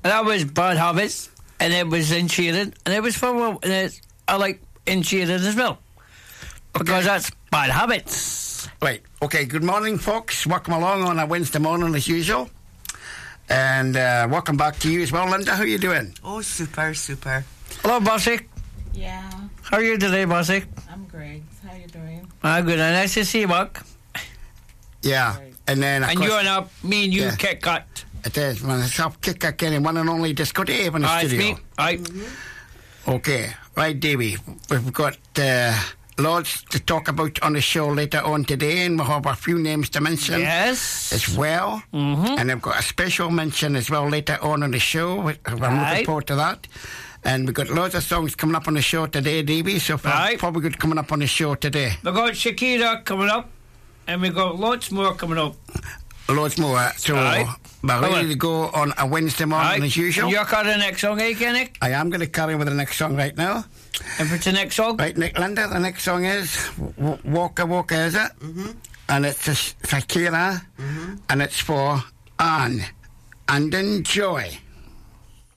And that was Bad Habits, and it was in Sheeran, and it was for I like in Sheeran as well, because that's Bad Habits. Right, okay, good morning, folks. Welcome along on a Wednesday morning as usual. And welcome back to you as well, Linda. How are you doing? Oh, super. Hello, Bossy. Yeah, How are you today, Bossy? I'm great. How you doing? Good. Nice to see you, Mark. Yeah, and then of And course, you and me and you, Yeah. Kit Kat. it is myself, Kit Kat Kenny, one and only Disco Dave in the It's studio. me. Aye. Okay, right, Davey. We've got loads to talk about on the show later on today, and we'll have a few names to mention Yes. as well. Mm-hmm. And I've got a special mention as well later on in the show. I'm looking Aye. forward to that. And we've got loads of songs coming up on the show today, Davey. So Aye. probably good coming up on the show today. We got Shakira coming up, and we got lots more coming up. Loads more. So Aye. we're Come ready on. to go on a Wednesday morning as usual. You're carrying the next song, eh, Kenny? I am going to carry with the next song right now. And for the next song? Right, Nick Linda, the next song is Walker Walker, is it? Mm-hmm. And it's a Shakira, and it's for Anne. And enjoy.